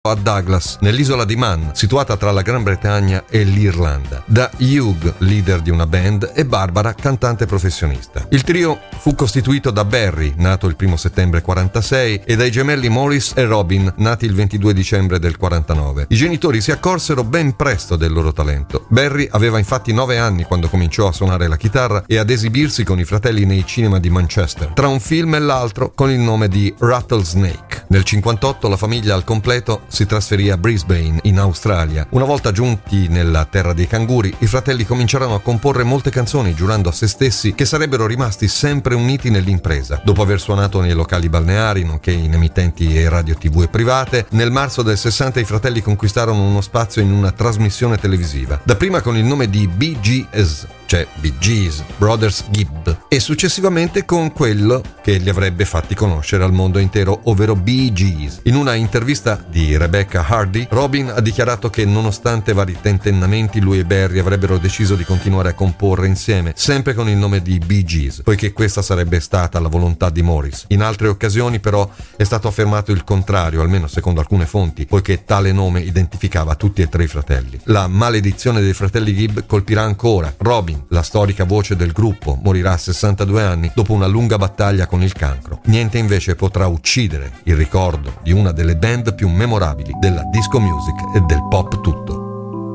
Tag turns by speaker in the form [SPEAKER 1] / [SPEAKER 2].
[SPEAKER 1] a Douglas, nell'isola di Man, situata tra la Gran Bretagna e l'Irlanda, da Hugh, leader di una band, e Barbara, cantante professionista. Il trio fu costituito da Barry, nato il 1 settembre 46, e dai gemelli Maurice e Robin, nati il 22 dicembre del 49. I genitori si accorsero ben presto del loro talento. Barry aveva infatti 9 anni quando cominciò a suonare la chitarra e ad esibirsi con i fratelli nei cinema di Manchester, tra un film e l'altro con il nome di Rattlesnake. Nel 58 la famiglia al completo si trasferì a Brisbane, in Australia. Una volta giunti nella terra dei canguri, i fratelli cominciarono a comporre molte canzoni, giurando a se stessi che sarebbero rimasti sempre uniti nell'impresa. Dopo aver suonato nei locali balneari, nonché in emittenti e radio TV e private, nel marzo del 60 i fratelli conquistarono uno spazio in una trasmissione televisiva, dapprima con il nome di Bee Gees, cioè Bee Gees, Brothers Gibb, e successivamente con quello che li avrebbe fatti conoscere al mondo intero, ovvero Bee Gees. In una intervista di Rebecca Hardy, Robin ha dichiarato che nonostante vari tentennamenti lui e Barry avrebbero deciso di continuare a comporre insieme, sempre con il nome di Bee Gees, poiché questa sarebbe stata la volontà di Maurice. In altre occasioni però è stato affermato il contrario, almeno secondo alcune fonti, poiché tale nome identificava tutti e tre i fratelli. La maledizione dei fratelli Gibb colpirà ancora. Robin, la storica voce del gruppo, morirà a 62 anni dopo una lunga battaglia con il cancro. Niente invece potrà uccidere il ricordo di una delle band più memorabili della disco music e del pop tutto.